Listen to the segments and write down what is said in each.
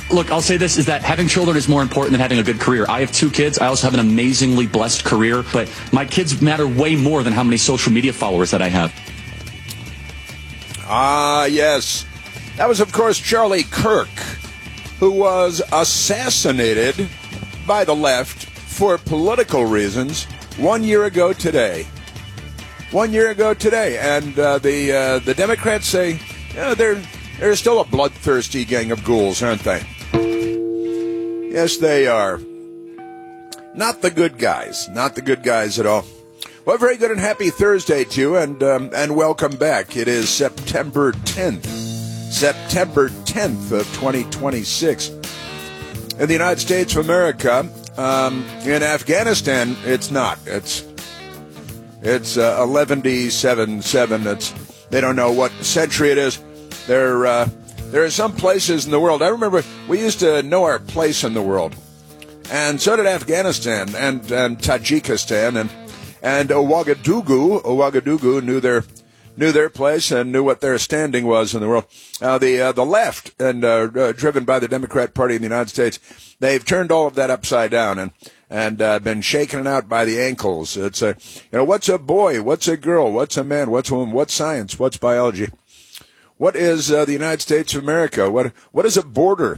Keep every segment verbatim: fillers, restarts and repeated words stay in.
look, I'll say this, is that having children is more important than having a good career. I have two kids. I also have an amazingly blessed career, but my kids matter way more than how many social media followers that I have. Ah, yes. That was, of course, Charlie Kirk, who was assassinated by the left for political reasons one year ago today. One year ago today. And uh, the uh, the Democrats say, you know, they're, they're still a bloodthirsty gang of ghouls, aren't they? Yes, they are. Not the good guys. Not the good guys at all. Well, very good and happy Thursday to you, and um, and welcome back. It is September tenth. September tenth of twenty twenty-six. In the United States of America, um, in Afghanistan, it's not. It's it's uh, eleven seven seven. It's they don't know what century it is. There uh, there are some places in the world. I remember we used to know our place in the world, and so did Afghanistan and and Tajikistan and. And Ouagadougou, Ouagadougou knew their knew their place and knew what their standing was in the world. Uh, the uh, the left, and uh, uh, driven by the Democrat Party in the United States, they've turned all of that upside down and and uh, been shaken out by the ankles. It's a you know what's a boy, what's a girl, what's a man, what's a woman, what's science, what's biology, what is uh, the United States of America, what what is a border?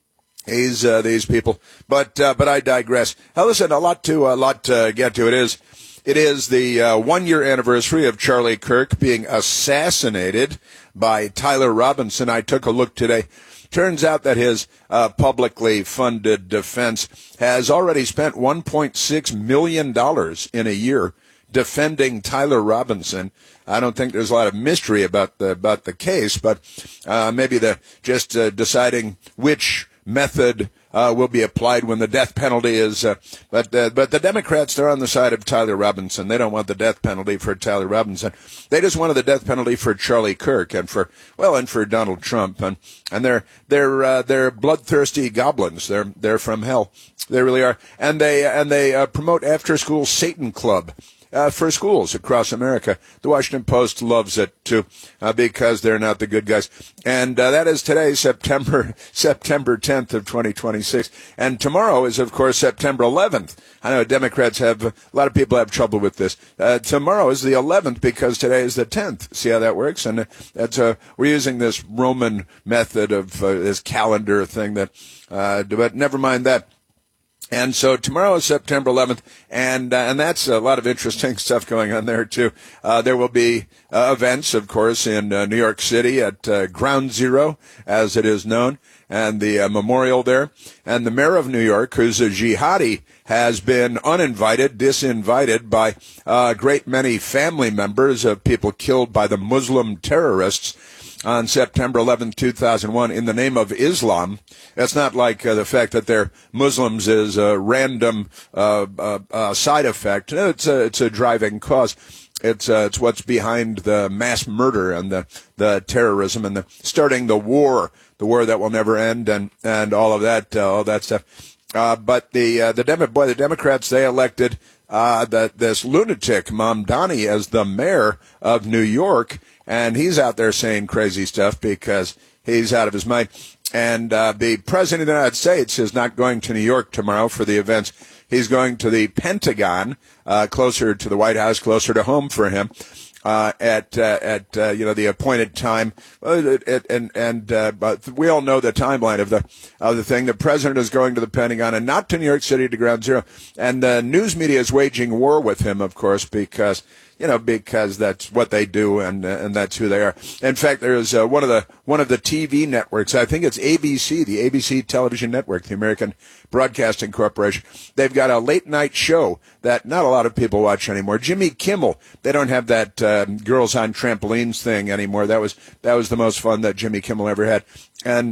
These uh, these people, but uh, but I digress. Now listen, a lot to a lot to get to. It is. It is the uh, one-year anniversary of Charlie Kirk being assassinated by Tyler Robinson. I took a look today. Turns out that his uh, publicly funded defense has already spent one point six million dollars in a year defending Tyler Robinson. I don't think there's a lot of mystery about the about the case, but uh, maybe the just uh, deciding which method uh, will be applied when the death penalty is. Uh, but uh, but the Democrats, they're on the side of Tyler Robinson. They don't want the death penalty for Tyler Robinson. They just wanted the death penalty for Charlie Kirk and for well and for Donald Trump. And and they're they're uh, they're bloodthirsty goblins. They're they're from hell. They really are. And they and they uh, promote after school Satan Club. Uh, for schools across America. The Washington Post loves it, too, uh, because they're not the good guys. And uh, that is today, September September tenth of twenty twenty-six. And tomorrow is, of course, September eleventh. I know Democrats have, a lot of people have trouble with this. Uh, tomorrow is the eleventh because today is the tenth. See how that works? And that's uh, we're using this Roman method of uh, this calendar thing that, uh, but never mind that. And so tomorrow is September eleventh, and uh, and that's a lot of interesting stuff going on there, too. Uh, there will be uh, events, of course, in uh, New York City at uh, Ground Zero, as it is known, and the uh, memorial there. And the mayor of New York, who's a jihadi, has been uninvited, disinvited by uh, a great many family members of people killed by the Muslim terrorists on September eleventh, two thousand one, in the name of Islam. That's not like uh, the fact that they're Muslims is a random uh, uh, uh, side effect. No, it's a, it's a driving cause. It's uh, it's what's behind the mass murder and the, the terrorism and the starting the war, the war that will never end, and, and all of that, uh, all that stuff. Uh, but the uh, the Demo- boy, the Democrats, they elected uh, the, this lunatic Mamdani as the mayor of New York. And he's out there saying crazy stuff because he's out of his mind. And uh, the president of the United States is not going to New York tomorrow for the events. He's going to the Pentagon, uh, closer to the White House, closer to home for him, uh, at uh, at uh, you know the appointed time. Uh, it, and and uh, but we all know the timeline of the of the thing. The president is going to the Pentagon and not to New York City to Ground Zero. And the news media is waging war with him, of course, because. You know, because that's what they do, and uh, and that's who they are. In fact, there's uh, one of the one of the T V networks. I think it's A B C, the A B C Television Network, the American Broadcasting Corporation. They've got a late night show that not a lot of people watch anymore. Jimmy Kimmel. They don't have that uh, girls on trampolines thing anymore. That was that was the most fun that Jimmy Kimmel ever had, and.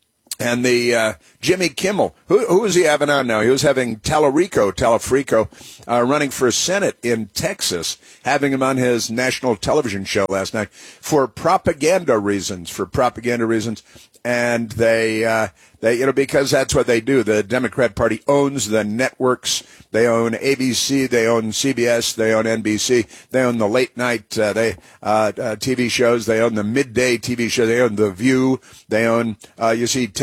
And the uh, Jimmy Kimmel, who who is he having on now? He was having Tallarico, Talafrico, uh, running for Senate in Texas, having him on his national television show last night for propaganda reasons, for propaganda reasons. And they, uh, they, you know, because that's what they do. The Democrat Party owns the networks. They own A B C, they own C B S, they own N B C, they own the late night uh, they uh, uh, T V shows, they own the midday T V show, they own The View, they own, uh, you see, Ted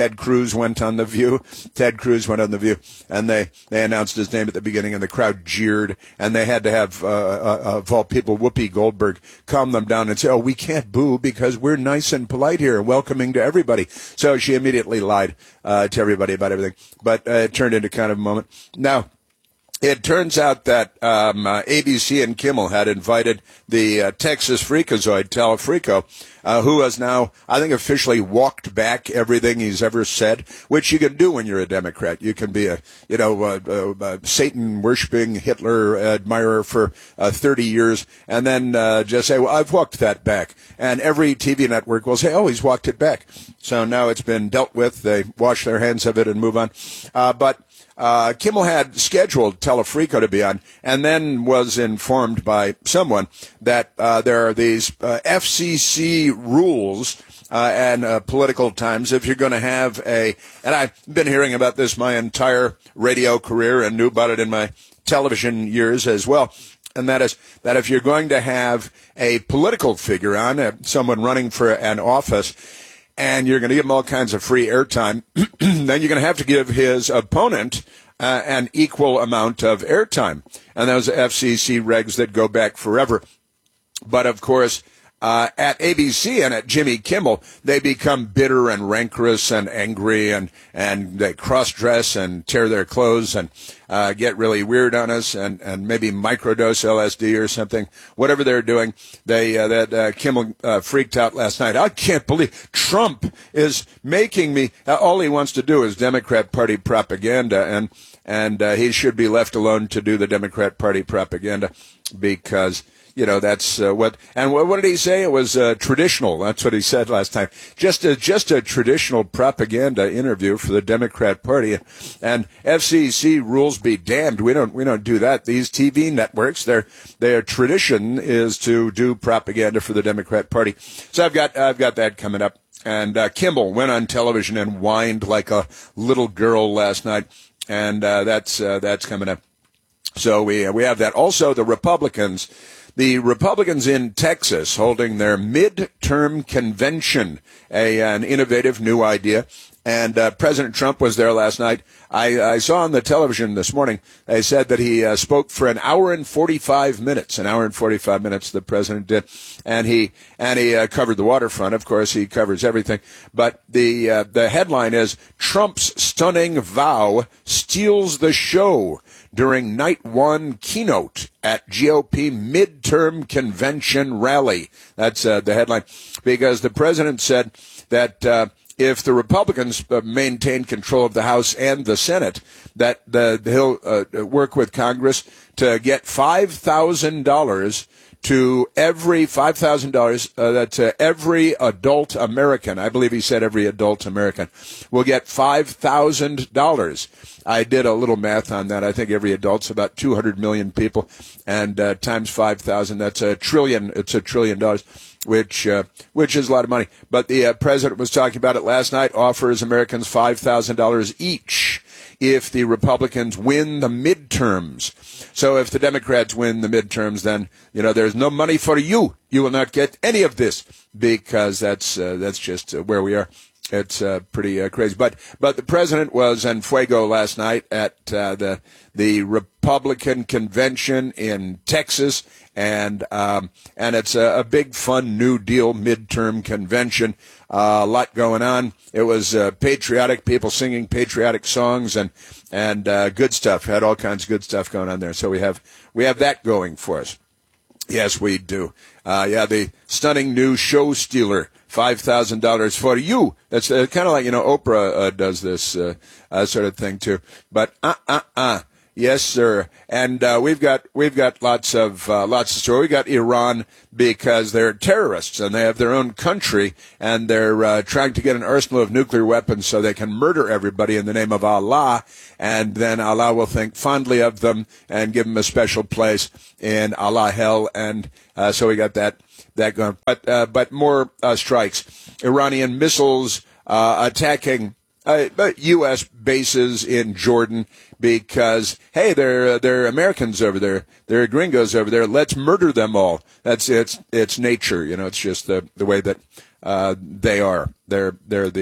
Ted Cruz went on The View. Ted Cruz went on The View, and they, they announced his name at the beginning, and the crowd jeered, and they had to have, uh, uh, of all people, Whoopi Goldberg calm them down and say, oh, we can't boo because we're nice and polite here, welcoming to everybody. So she immediately lied uh, to everybody about everything. But uh, it turned into kind of a moment. Now, it turns out that um, uh, A B C and Kimmel had invited the uh, Texas freakazoid, Telefrico, uh, who has now, I think, officially walked back everything he's ever said, which you can do when you're a Democrat. You can be a, you know, uh, uh, uh, Satan-worshipping Hitler admirer for uh, thirty years, and then uh, just say, well, I've walked that back. And every T V network will say, oh, he's walked it back. So now it's been dealt with. They wash their hands of it and move on. Uh, but Uh, Kimmel had scheduled Telefrico to be on, and then was informed by someone that uh, there are these uh, F C C rules uh, and uh, political times if you're going to have a, and I've been hearing about this my entire radio career and knew about it in my television years as well, and that is that if you're going to have a political figure on, uh, someone running for an office, and you're going to give him all kinds of free airtime, then you're going to have to give his opponent uh, an equal amount of airtime. And those F C C regs that go back forever. But, of course, uh, at A B C and at Jimmy Kimmel, they become bitter and rancorous and angry, and, and they cross-dress and tear their clothes and uh, get really weird on us, and, and maybe microdose L S D or something. Whatever they're doing, they uh, that uh, Kimmel uh, freaked out last night. I can't believe Trump is making me. Uh, all he wants to do is Democrat Party propaganda, and and uh, he should be left alone to do the Democrat Party propaganda, because you know, that's uh, what, and what, what did he say? It was uh, traditional. That's what he said last time. Just a, just a traditional propaganda interview for the Democrat Party. And F C C rules be damned. We don't, we don't do that. These T V networks, their, their tradition is to do propaganda for the Democrat Party. So I've got, I've got that coming up. And uh, Kimmel went on television and whined like a little girl last night. And uh, that's, uh, that's coming up. So we, uh, we have that. Also, the Republicans, The Republicans in Texas holding their midterm convention, a, an innovative new idea. And uh, President Trump was there last night. I, I saw on the television this morning, they said that he uh, spoke for an hour and forty-five minutes. An hour and forty-five minutes the president did. And he and he uh, covered the waterfront. Of course, he covers everything. But the uh, the headline is, Trump's stunning vow steals the show during night one keynote at G O P midterm convention rally. That's uh, the headline. Because the president said that uh, if the Republicans uh, maintain control of the House and the Senate, that the, he'll uh, work with Congress to get five thousand dollars to every five thousand dollars uh, that to every adult American. I believe he said every adult American will get five thousand dollars. I did a little math on that. I think every adult's about two hundred million people, and uh, times five thousand, that's a trillion. It's a trillion dollars, which uh, which is a lot of money. But the uh, president was talking about it last night. Offers Americans five thousand dollars each if the Republicans win the midterms. So if the Democrats win the midterms, then, you know, there's no money for you. You will not get any of this, because that's uh, that's just uh, where we are. It's uh, pretty uh, crazy. But but the president was en fuego last night at uh, the the Republican convention in Texas, and um, and it's a, a big, fun New Deal midterm convention. Uh, a lot going on. It was uh, patriotic, people singing patriotic songs, and and uh, good stuff. Had all kinds of good stuff going on there. So we have we have that going for us. Yes, we do. Uh, yeah, the stunning new show stealer, five thousand dollars for you. That's uh, kind of like, you know, Oprah uh, does this uh, uh, sort of thing too. But uh, uh, uh. Yes, sir. And uh, we've got we've got lots of uh, lots of story. We got Iran, because they're terrorists and they have their own country, and they're uh, trying to get an arsenal of nuclear weapons so they can murder everybody in the name of Allah, and then Allah will think fondly of them and give them a special place in Allah hell. And uh, so we got that that going. But uh, but more uh, strikes. Iranian missiles uh, attacking Uh, U S bases in Jordan, because, hey, they're, they're Americans over there. They're gringos over there. Let's murder them all. That's, it's, it's nature. You know, it's just the, the way that, uh, they are. They're, they're the,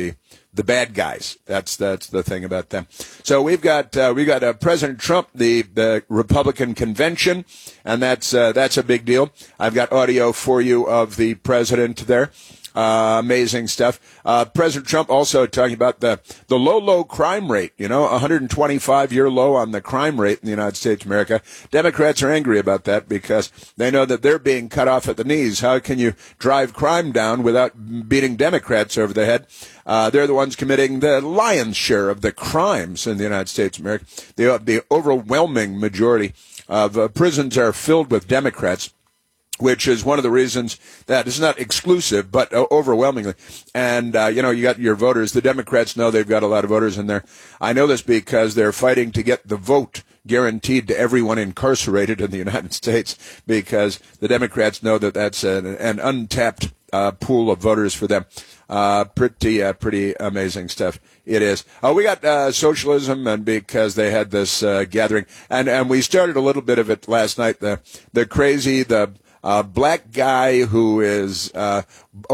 the bad guys. That's that's the thing about them. So we've got uh, we got uh, President Trump, the the Republican convention, and that's uh, that's a big deal. I've got audio for you of the president there. Uh, amazing stuff. Uh, President Trump also talking about the, the low, low crime rate, you know, one hundred twenty-five year low on the crime rate in the United States of America. Democrats are angry about that because they know that they're being cut off at the knees. How can you drive crime down without beating Democrats over the head? Uh, they're the ones committing the lion's share of the crimes in the United States of America. The, the overwhelming majority of uh, prisons are filled with Democrats, which is one of the reasons that it's not exclusive, but uh, overwhelmingly. And, uh, you know, you got your voters. The Democrats know they've got a lot of voters in there. I know this because they're fighting to get the vote guaranteed to everyone incarcerated in the United States, because the Democrats know that that's an, an untapped uh, pool of voters for them. Uh, pretty, uh, pretty amazing stuff. It is. Uh, we got, uh, socialism, and because they had this, uh, gathering, and, and we started a little bit of it last night. The, the crazy, the, uh, black guy who is, uh,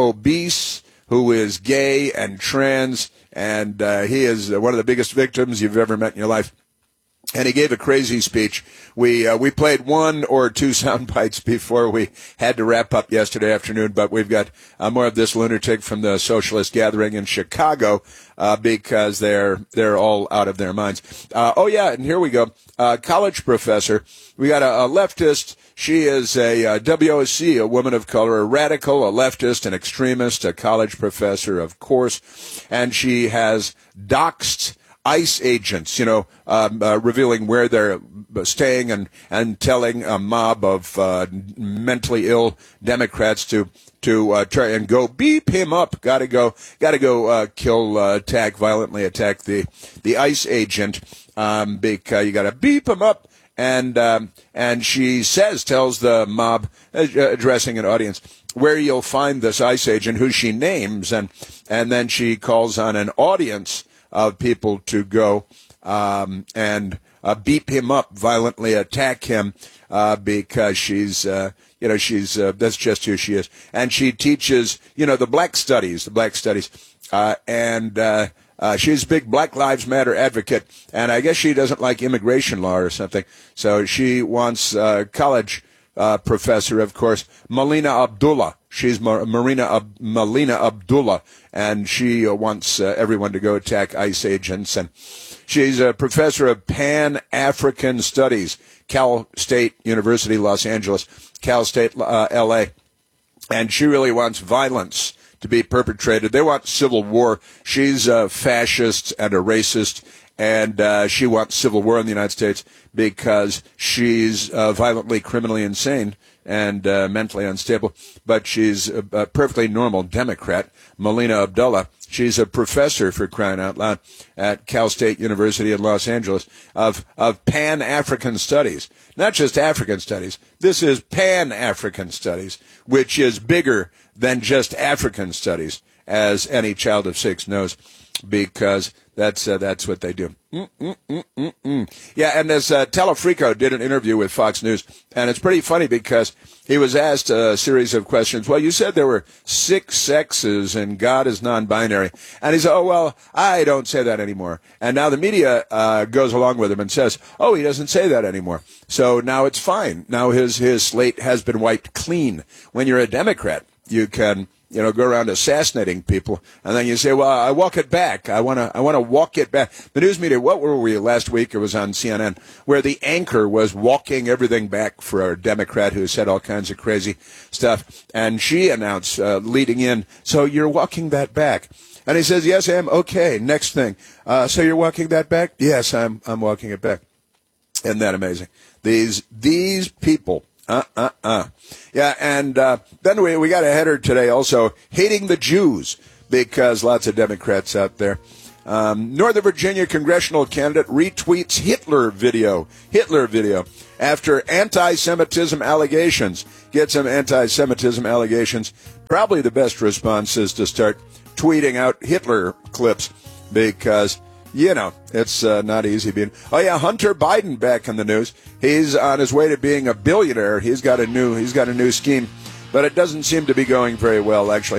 obese, who is gay and trans, and, uh, he is one of the biggest victims you've ever met in your life. And he gave a crazy speech. We uh, we played one or two sound bites before we had to wrap up yesterday afternoon, but we've got uh, more of this lunatic from the socialist gathering in Chicago uh, because they're they're all out of their minds. Uh, oh yeah, and here we go. Uh, college professor. We got a, a leftist. She is a, a W O C, a woman of color, a radical, a leftist, an extremist, a college professor, of course, and she has doxed ICE agents, you know, um, uh, revealing where they're staying and, and telling a mob of uh, mentally ill Democrats to to uh, try and go beep him up. Got to go, got to go uh, kill, uh, attack, violently attack the the ICE agent. Um, because you got to beep him up. And um, and she says, tells the mob, uh, addressing an audience, where you'll find this ICE agent, who she names, and and then she calls on an audience of people to go um, and uh, beat him up, violently attack him, uh, because she's, uh, you know, she's, uh, that's just who she is. And she teaches, you know, the black studies, the black studies, uh, and uh, uh, she's a big Black Lives Matter advocate, and I guess she doesn't like immigration law or something, so she wants uh, college uh, professor, of course, Melina Abdullah. She's Mar- Marina Ab- Melina Abdullah, and she uh, wants uh, everyone to go attack ICE agents. And she's a professor of Pan-African Studies, Cal State University, Los Angeles, Cal State, uh, L A. And she really wants violence to be perpetrated. They want civil war. She's a fascist and a racist, and uh, she wants civil war in the United States because she's uh, violently, criminally insane and uh, mentally unstable. But she's a, a perfectly normal Democrat, Melina Abdullah. She's a professor, for crying out loud, at Cal State University in Los Angeles of, of Pan-African Studies. Not just African Studies. This is Pan-African Studies, which is bigger than just African Studies, as any child of six knows, because that's uh, that's what they do. Mm-mm-mm-mm-mm. Yeah, and this uh, Telefrico did an interview with Fox News, and it's pretty funny because he was asked a series of questions. Well, you said there were six sexes and God is non-binary. And he said, oh, well, I don't say that anymore. And now the media uh, goes along with him and says, oh, he doesn't say that anymore. So now it's fine. Now his, his slate has been wiped clean. When you're a Democrat, you can, you know, go around assassinating people, and then you say, well, I walk it back. I want to, I want to walk it back. The news media, what were we last week? It was on C N N, where the anchor was walking everything back for a Democrat who said all kinds of crazy stuff. And she announced, uh, leading in, so you're walking that back. And he says, yes, I am. Okay. Next thing. Uh, so you're walking that back? Yes, I'm, I'm walking it back. Isn't that amazing? These, these people. Uh, uh, uh. Yeah, and uh, then we, we got a header today also, hating the Jews, because lots of Democrats out there. Um, Northern Virginia congressional candidate retweets Hitler video, Hitler video, after anti-Semitism allegations. Get some anti-Semitism allegations. Probably the best response is to start tweeting out Hitler clips, because you know, it's uh, not easy being. Oh yeah, Hunter Biden back in the news. He's on his way to being a billionaire. He's got a new, he's got a new scheme, but it doesn't seem to be going very well, actually.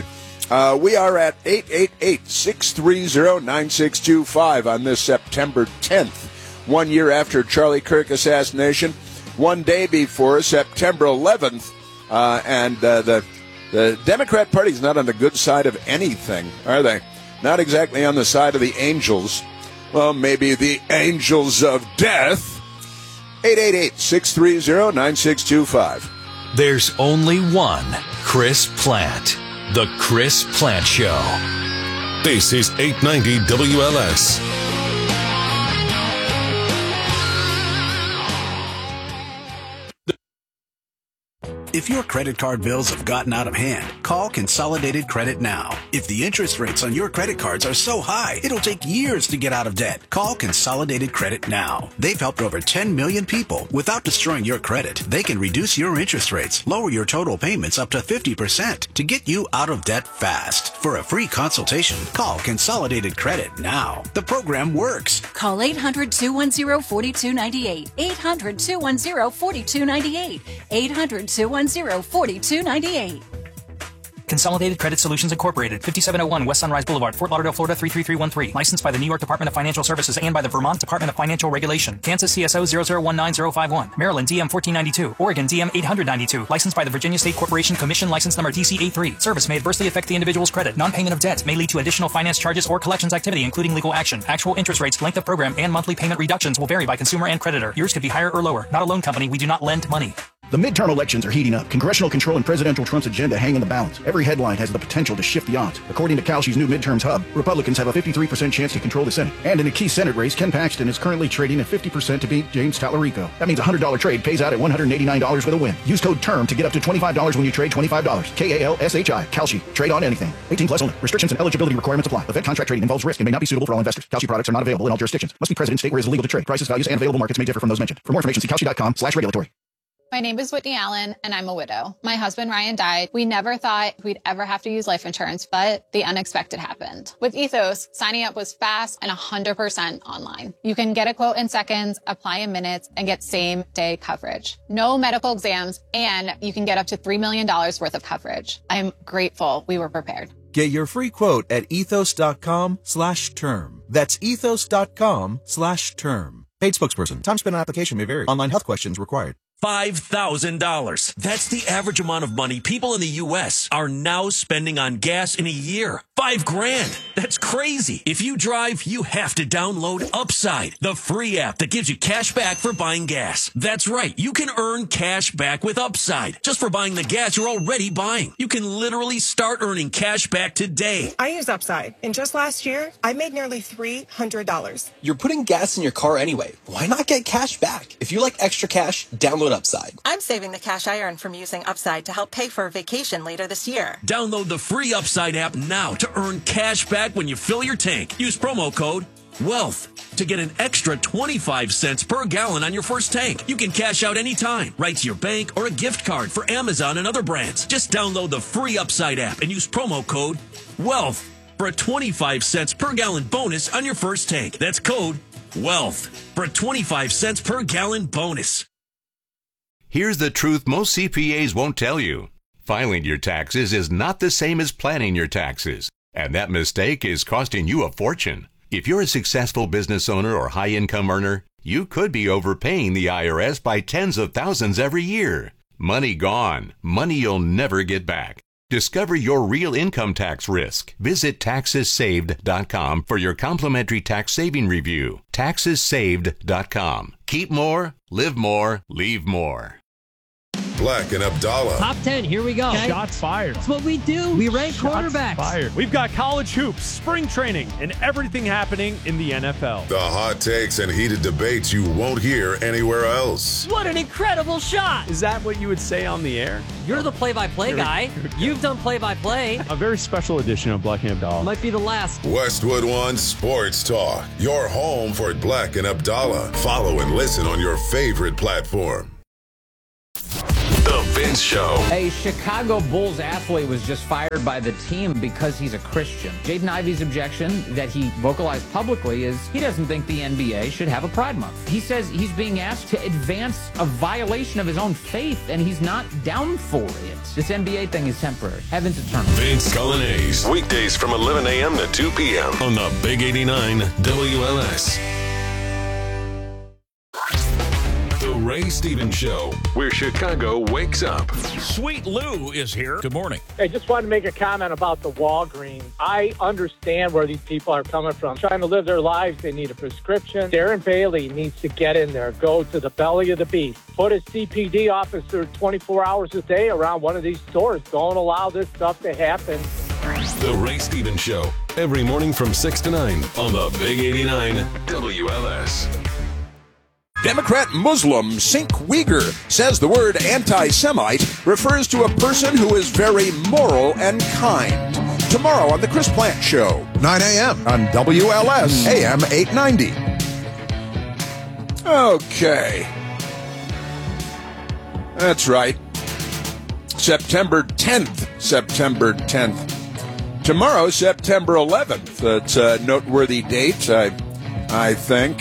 Uh, we are at eight eight eight, six three zero, nine six two five on this September tenth, one year after Charlie Kirk assassination, one day before September eleventh, uh, and uh, the the Democrat Party is not on the good side of anything, are they? Not exactly on the side of the angels. Well, maybe the angels of death. eight eight eight, six three zero, nine six two five. There's only one Chris Plant. The Chris Plant Show. This is eight ninety W L S. If your credit card bills have gotten out of hand, call Consolidated Credit now. If the interest rates on your credit cards are so high, it'll take years to get out of debt. Call Consolidated Credit now. They've helped over ten million people without destroying your credit. They can reduce your interest rates, lower your total payments up to fifty percent to get you out of debt fast. For a free consultation, call Consolidated Credit now. The program works. Call eight hundred, two one zero, four two nine eight. eight hundred, two one zero, four two nine eight. eight hundred, two one zero, four two nine eight. Consolidated Credit Solutions Incorporated, fifty-seven oh one West Sunrise Boulevard, Fort Lauderdale, Florida three three three one three. Licensed by the New York Department of Financial Services and by the Vermont Department of Financial Regulation. Kansas C S O zero zero one nine zero five one. Maryland D M fourteen ninety-two. Oregon D M eight ninety-two. Licensed by the Virginia State Corporation Commission, license number T C A three. Service may adversely affect the individual's credit. Non-payment of debt may lead to additional finance charges or collections activity, including legal action. Actual interest rates, length of program, and monthly payment reductions will vary by consumer and creditor. Yours could be higher or lower. Not a loan company. We do not lend money. The midterm elections are heating up. Congressional control and presidential Trump's agenda hang in the balance. Every headline has the potential to shift the odds. According to Kalshi's new midterms hub, Republicans have a fifty-three percent chance to control the Senate. And in a key Senate race, Ken Paxton is currently trading at fifty percent to beat James Tallarico. That means a one hundred dollars trade pays out at one hundred eighty-nine dollars with a win. Use code TERM to get up to twenty-five dollars when you trade twenty-five dollars. K A L S H I. Kalshi. Trade on anything. eighteen plus only. Restrictions and eligibility requirements apply. Event contract trading involves risk and may not be suitable for all investors. Kalshi products are not available in all jurisdictions. Must be present in state where it is illegal to trade. Prices, values, and available markets may differ from those mentioned. For more information, see Kalshi.com slash regulatory. My name is Whitney Allen, and I'm a widow. My husband, Ryan, died. We never thought we'd ever have to use life insurance, but the unexpected happened. With Ethos, signing up was fast and one hundred percent online. You can get a quote in seconds, apply in minutes, and get same-day coverage. No medical exams, and you can get up to three million dollars worth of coverage. I'm grateful we were prepared. Get your free quote at ethos.com slash term. That's ethos.com slash term. Paid spokesperson. Time spent on application may vary. Online health questions required. five thousand dollars. That's the average amount of money people in the U S are now spending on gas in a year. Five grand. That's crazy. If you drive, you have to download Upside, the free app that gives you cash back for buying gas. That's right. You can earn cash back with Upside just for buying the gas you're already buying. You can literally start earning cash back today. I use Upside, and just last year, I made nearly three hundred dollars. You're putting gas in your car anyway. Why not get cash back? If you like extra cash, download Upside. I'm saving the cash I earn from using Upside to help pay for a vacation later this year. Download the free Upside app now to earn cash back when you fill your tank. Use promo code WEALTH to get an extra twenty-five cents per gallon on your first tank. You can cash out anytime, right to your bank or a gift card for Amazon and other brands. Just download the free Upside app and use promo code WEALTH for a twenty-five cents per gallon bonus on your first tank. That's code WEALTH for a twenty-five cents per gallon bonus. Here's the truth most C P As won't tell you. Filing your taxes is not the same as planning your taxes, and that mistake is costing you a fortune. If you're a successful business owner or high-income earner, you could be overpaying the I R S by tens of thousands every year. Money gone. Money you'll never get back. Discover your real income tax risk. Visit taxes saved dot com for your complimentary tax saving review. taxes saved dot com. Keep more, live more, leave more. Black and Abdallah. Top ten, here we go. Okay. Shots fired. That's what we do. We rank Shots quarterbacks. Fired. We've got college hoops, spring training, and everything happening in the N F L. The hot takes and heated debates you won't hear anywhere else. What an incredible shot. Is that what you would say on the air? You're the play-by-play guy. You've done play-by-play. A very special edition of Black and Abdallah. Might be the last. Westwood One Sports Talk. Your home for Black and Abdallah. Follow and listen on your favorite platform. The Vince Show. A Chicago Bulls athlete was just fired by the team because he's a Christian. Jaden Ivey's objection that he vocalized publicly is he doesn't think the N B A should have a Pride Month. He says he's being asked to advance a violation of his own faith, and he's not down for it. This N B A thing is temporary. Heaven's eternal. Vince Colonnese. Weekdays from eleven a.m. to two p.m. on the Big eighty-nine W L S. The Ray Stevens Show, where Chicago wakes up. Sweet Lou is here. Good morning. I just wanted to make a comment about the Walgreens. I understand where these people are coming from. Trying to live their lives, they need a prescription. Darren Bailey needs to get in there, go to the belly of the beast. Put a C P D officer twenty-four hours a day around one of these stores. Don't allow this stuff to happen. The Ray Stevens Show, every morning from six to nine on the Big eighty-nine W L S. Democrat Muslim Sink Uyghur says the word anti-Semite refers to a person who is very moral and kind. Tomorrow on The Chris Plant Show, nine a.m. on W L S A M eight ninety. Okay. That's right. September tenth. September tenth. Tomorrow, September eleventh. That's a noteworthy date, I, I think.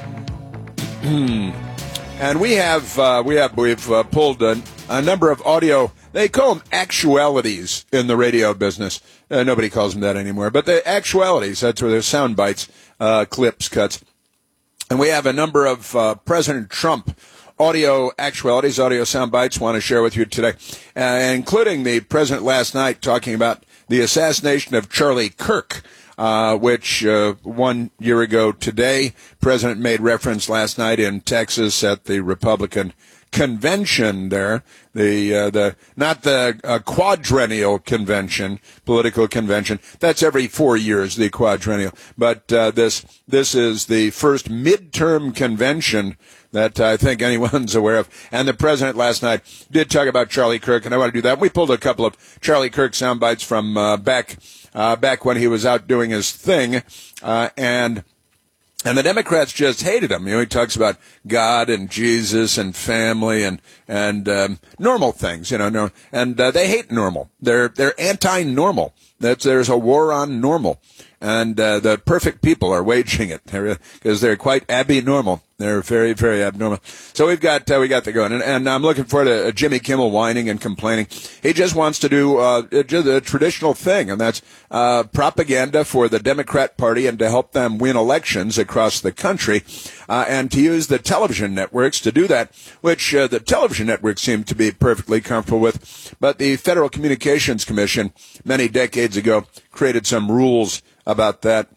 And we have uh, we have we've uh, pulled a, a number of audio. They call them actualities in the radio business. Uh, nobody calls them that anymore. But the actualities, that's where they're sound bites, uh, clips, cuts. And we have a number of uh, President Trump audio actualities, audio sound bites. Want to share with you today, uh, including the president last night talking about the assassination of Charlie Kirk. Uh, which, uh, one year ago today, President made reference last night in Texas at the Republican convention there, the, uh, the, not the uh, quadrennial convention, political convention. That's every four years, the quadrennial. But, uh, this, this is the first midterm convention that I think anyone's aware of. And the president last night did talk about Charlie Kirk, and I want to do that. We pulled a couple of Charlie Kirk sound bites from, uh, back, Uh, back when he was out doing his thing, uh, and and the Democrats just hated him. You know, he talks about God and Jesus and family and and um, normal things. You know, no, and uh, they hate normal. They're they're anti-normal. That's there's a war on normal, and uh, the perfect people are waging it because they're quite abnormal. They're very, very abnormal. So we've got uh, we got that going, and, and I'm looking forward to uh, Jimmy Kimmel whining and complaining. He just wants to do uh, just a traditional thing, and that's uh, propaganda for the Democrat Party and to help them win elections across the country, uh, and to use the television networks to do that, which uh, the television networks seem to be perfectly comfortable with. But the Federal Communications Commission, many decades ago, created some rules about that.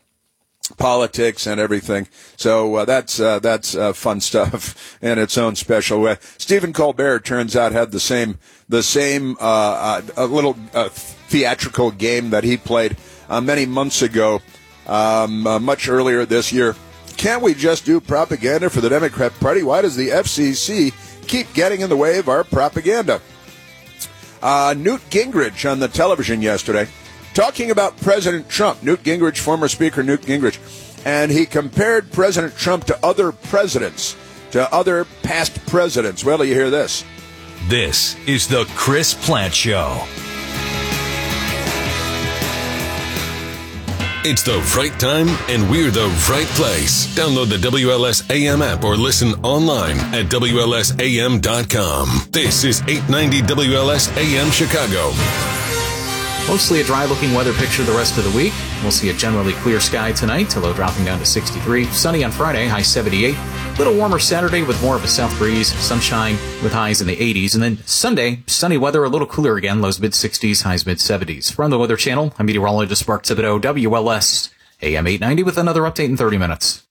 Politics and everything. So uh, that's uh, that's uh, fun stuff in its own special way. Stephen Colbert turns out had the same the same uh, uh, a little uh, theatrical game that he played uh, many months ago, um, uh, much earlier this year. Can't we just do propaganda for the Democrat Party? Why does the F C C keep getting in the way of our propaganda? Uh, Newt Gingrich on the television yesterday, talking about President Trump, Newt Gingrich, former Speaker Newt Gingrich, and he compared President Trump to other presidents, to other past presidents. Well, you hear this. This is the Chris Plant Show. It's the right time, and we're the right place. Download the W L S A M app or listen online at W L S A M dot com. This is eight ninety W L S A M Chicago. Mostly a dry-looking weather picture the rest of the week. We'll see a generally clear sky tonight, low dropping down to sixty-three. Sunny on Friday, high seventy-eight. A little warmer Saturday with more of a south breeze. Sunshine with highs in the eighties. And then Sunday, sunny weather, a little cooler again. Lows mid-sixties, highs mid-seventies. From the Weather Channel, I'm meteorologist Mark Thibodeau, W L S A M eight ninety with another update in thirty minutes.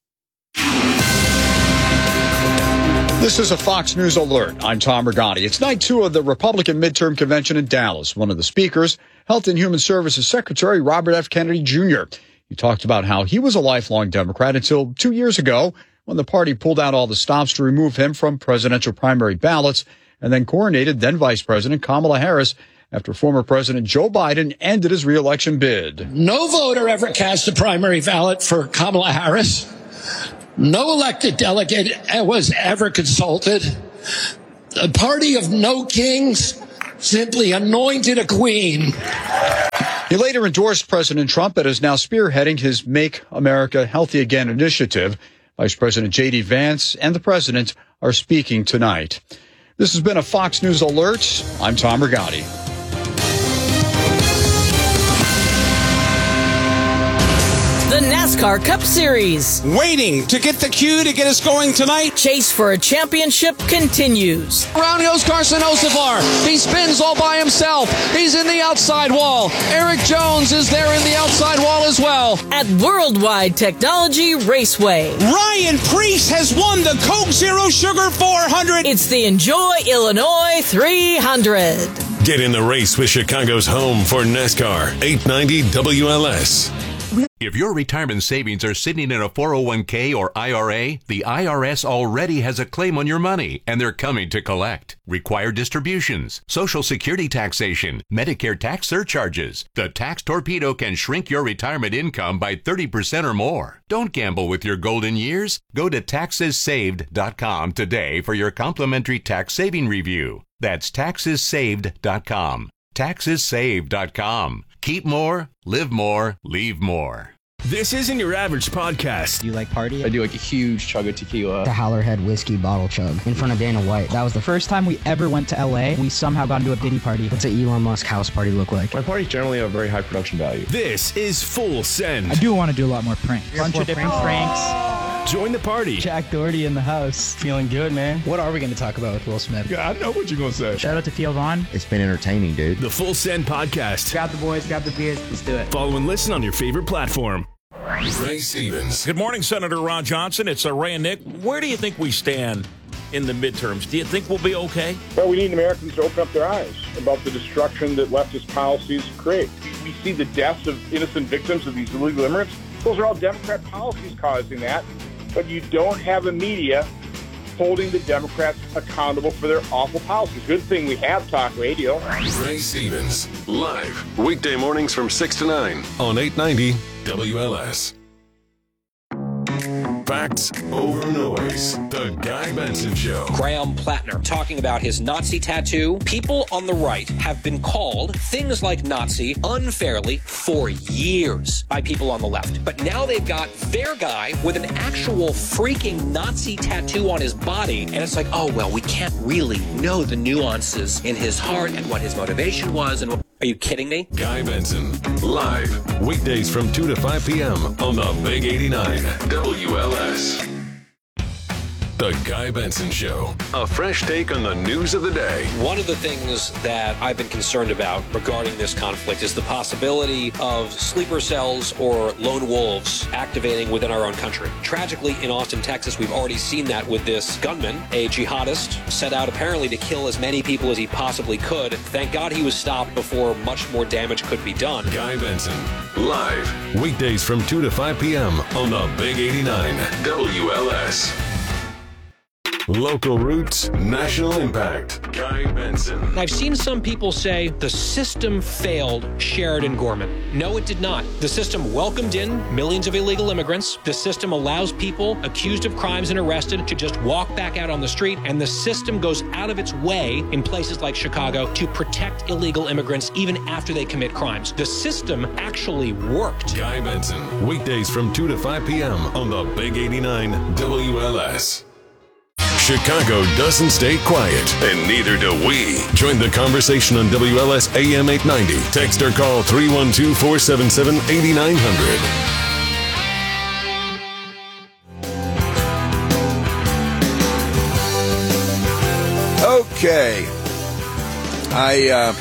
This is a Fox News alert. I'm Tom Regani. It's night two of the Republican midterm convention in Dallas. One of the speakers, Health and Human Services Secretary Robert F. Kennedy Junior He talked about how he was a lifelong Democrat until two years ago when the party pulled out all the stops to remove him from presidential primary ballots and then coronated then Vice President Kamala Harris after former President Joe Biden ended his reelection bid. No voter ever cast a primary ballot for Kamala Harris. No elected delegate was ever consulted. The party of no kings simply anointed a queen. He later endorsed President Trump and is now spearheading his Make America Healthy Again initiative. Vice President J D Vance and the president are speaking tonight. This has been a Fox News Alert. I'm Tom Rigotti. The NASCAR Cup Series. Waiting to get the cue to get us going tonight. Chase for a championship continues. Around goes Carson Hocevar. He spins all by himself. He's in the outside wall. Eric Jones is there in the outside wall as well. At Worldwide Technology Raceway. Ryan Preece has won the Coke Zero Sugar four hundred. It's the Enjoy Illinois three hundred. Get in the race with Chicago's home for NASCAR, eight ninety W L S. If your retirement savings are sitting in a four oh one k or I R A, the I R S already has a claim on your money, and they're coming to collect. Required distributions, Social Security taxation, Medicare tax surcharges. The tax torpedo can shrink your retirement income by thirty percent or more. Don't gamble with your golden years. Go to taxes saved dot com today for your complimentary tax saving review. That's taxes saved dot com. taxes saved dot com. Keep more, live more, leave more. This isn't your average podcast. Do you like party? I do like a huge chug of tequila. The Howlerhead whiskey bottle chug in front of Dana White. That was the first time we ever went to L A. We somehow got into a Diddy party. What's an Elon Musk house party look like? My parties generally have very high production value. This is Full Send. I do want to do a lot more pranks. Bunch of different pranks. Join the party. Jack Doherty in the house. Feeling good, man. What are we going to talk about with Will Smith? Yeah, I know what you're going to say. Shout out to Theo Vaughn. It's been entertaining, dude. The Full Send Podcast. Grab the boys, grab the beers. Let's do it. Follow and listen on your favorite platform. Ray Stevens. Good morning, Senator Ron Johnson. It's uh, Ray and Nick. Where do you think we stand in the midterms? Do you think we'll be okay? Well, we need Americans to open up their eyes about the destruction that leftist policies create. We see the deaths of innocent victims of these illegal immigrants. Those are all Democrat policies causing that. But you don't have a media holding the Democrats accountable for their awful policies. Good thing we have talk radio. Ray Stevens, live, weekday mornings from six to nine on eight ninety W L S. Facts over noise. The Guy Benson Show. Graham Plattner talking about his Nazi tattoo. People on the right have been called things like Nazi unfairly for years by people on the left. But now they've got their guy with an actual freaking Nazi tattoo on his body. And it's like, oh, well, we can't really know the nuances in his heart and what his motivation was. And are you kidding me? Guy Benson, live, weekdays from two to five p.m. on the Big eighty-nine W L S. The Guy Benson Show. A fresh take on the news of the day. One of the things that I've been concerned about regarding this conflict is the possibility of sleeper cells or lone wolves activating within our own country. Tragically, in Austin, Texas, we've already seen that with this gunman, a jihadist, set out apparently to kill as many people as he possibly could. Thank God he was stopped before much more damage could be done. Guy Benson, live, weekdays from two to five p.m. on the Big eighty-nine W L S. Local roots, national impact. Guy Benson. I've seen some people say the system failed Sheridan Gorman. No, it did not. The system welcomed in millions of illegal immigrants. The system allows people accused of crimes and arrested to just walk back out on the street. And the system goes out of its way in places like Chicago to protect illegal immigrants even after they commit crimes. The system actually worked. Guy Benson. Weekdays from two to five p.m. on the Big eighty-nine W L S. Chicago doesn't stay quiet, and neither do we. Join the conversation on W L S A M eight ninety. Text or call three one two, four seven seven, eight nine zero zero. Okay. I, uh,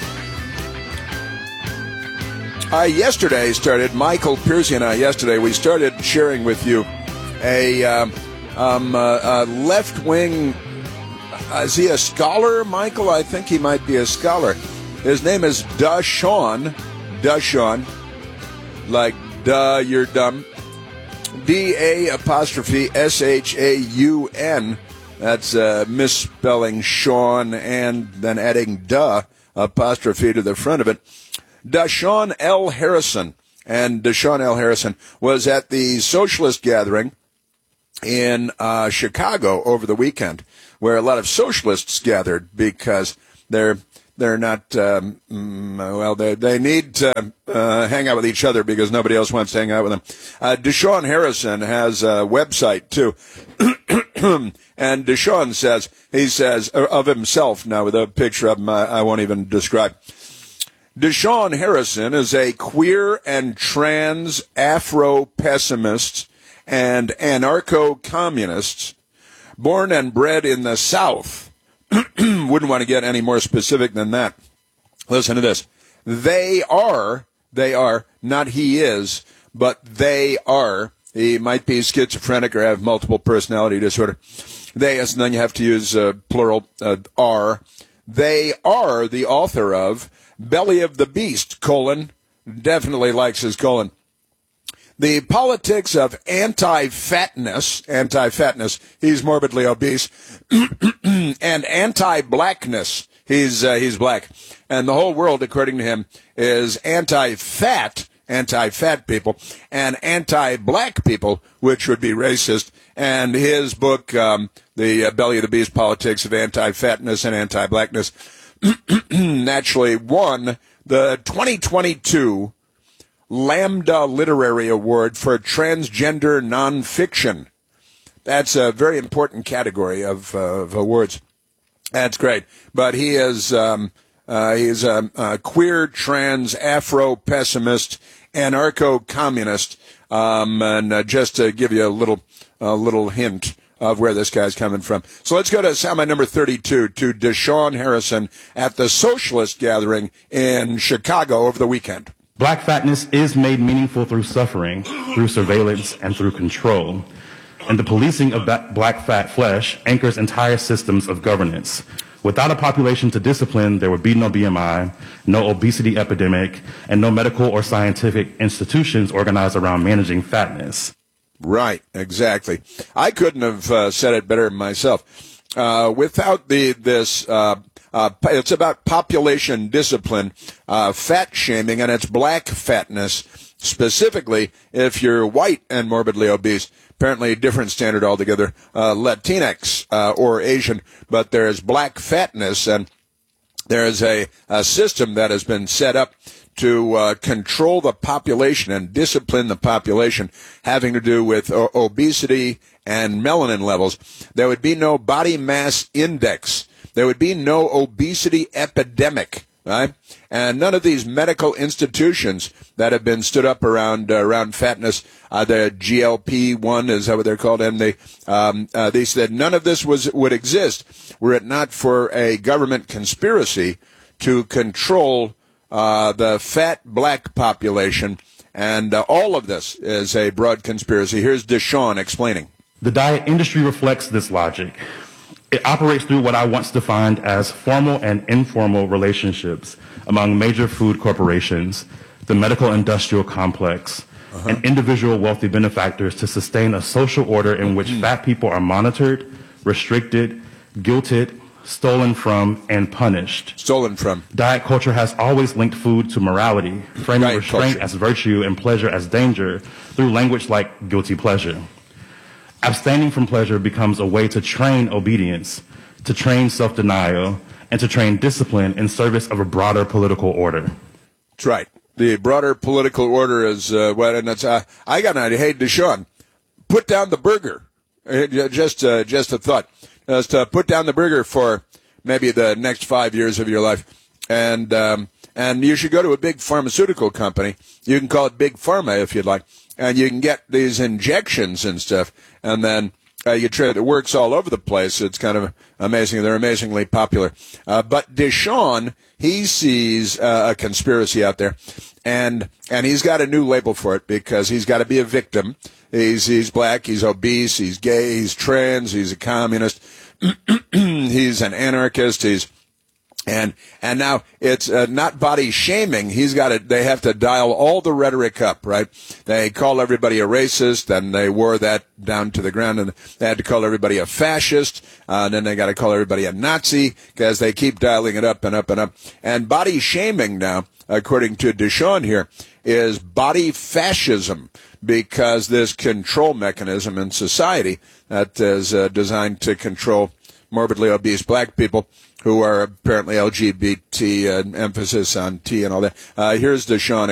I yesterday started, Michael Piercy and I yesterday, we started sharing with you a... Um, Um, uh, uh, left-wing, uh, is he a scholar, Michael? I think he might be a scholar. His name is Dashaun, Dashaun, like, duh, you're dumb. D A apostrophe S H A U N. That's uh, misspelling Sean and then adding duh, apostrophe to the front of it. Dashaun L. Harrison. And Dashaun L. Harrison was at the Socialist Gathering in uh, Chicago over the weekend, where a lot of socialists gathered because they're they're not um, well they they need to uh, hang out with each other because nobody else wants to hang out with them. Uh, Deshaun Harrison has a website too, and Deshaun says he says of himself now with a picture of him I, I won't even describe. Deshaun Harrison is a queer and trans Afro-pessimist and anarcho-communist born and bred in the South. Wouldn't want to get any more specific than that. Listen to this. They are, they are, not he is, but they are. He might be schizophrenic or have multiple personality disorder. They, and then you have to use uh, plural, uh, are. They are the author of Belly of the Beast, colon, definitely likes his colon. The politics of anti-fatness, anti-fatness, he's morbidly obese, and anti-blackness, he's, uh, he's black. And the whole world, according to him, is anti-fat, anti-fat people, and anti-black people, which would be racist. And his book, um, The uh, Belly of the Beast, Politics of Anti-Fatness and Anti-Blackness, naturally won the twenty twenty-two Lambda Literary Award for Transgender Nonfiction. That's a very important category of, uh, of awards. That's great. But he is um, uh, he's a, a queer, trans, Afro-pessimist, anarcho-communist. Um, and uh, just to give you a little a little hint of where this guy's coming from. So let's go to soundbite number thirty-two, to Deshaun Harrison at the Socialist Gathering in Chicago over the weekend. Black fatness is made meaningful through suffering, through surveillance, and through control. And the policing of that black fat flesh anchors entire systems of governance. Without a population to discipline, there would be no B M I, no obesity epidemic, and no medical or scientific institutions organized around managing fatness. Right, exactly. I couldn't have uh, said it better myself. Uh, without the this, uh, uh, it's about population discipline, uh, fat shaming, and it's black fatness, specifically if you're white and morbidly obese. Apparently a different standard altogether, uh, Latinx uh, or Asian, but there's black fatness, and there's a, a system that has been set up to uh, control the population and discipline the population, having to do with o- obesity and melanin levels. There would be no body mass index. There would be no obesity epidemic, right? And none of these medical institutions that have been stood up around uh, around fatness, uh, the G L P one, is that what they're called? And they um, uh, they said none of this was would exist were it not for a government conspiracy to control Uh, the fat black population, and uh, all of this is a broad conspiracy. Here's Deshaun explaining. The diet industry reflects this logic. It operates through what I once defined as formal and informal relationships among major food corporations, the medical industrial complex, uh-huh. and individual wealthy benefactors to sustain a social order in which mm-hmm. fat people are monitored, restricted, guilted, stolen from, and punished. Stolen from. Diet culture has always linked food to morality, framing Diet restraint culture. as virtue and pleasure as danger through language like guilty pleasure. Abstaining from pleasure becomes a way to train obedience, to train self-denial, and to train discipline in service of a broader political order. That's right. The broader political order is uh, what, and it's, uh, I got an idea. Hey, Deshaun, put down the burger. Uh, just, uh, just a thought. Just uh, put down the burger for maybe the next five years of your life, and um, and you should go to a big pharmaceutical company. You can call it Big Pharma if you'd like, and you can get these injections and stuff, and then uh, you try. It works all over the place. It's kind of amazing. They're amazingly popular. Uh, but Deshaun, he sees uh, a conspiracy out there, and and he's got a new label for it because he's got to be a victim. He's he's black, he's obese, he's gay, he's trans, he's a communist, he's an anarchist, he's and and now it's uh, not body shaming. He's got to. They have to dial all the rhetoric up, right? They call everybody a racist, and they wore that down to the ground, and they had to call everybody a fascist, uh, and then they got to call everybody a Nazi because they keep dialing it up and up and up. And body shaming now, according to Deshaun here, is body fascism, because this control mechanism in society that is uh, designed to control morbidly obese black people who are apparently L G B T, uh, emphasis on T and all that. Uh, here's Deshaun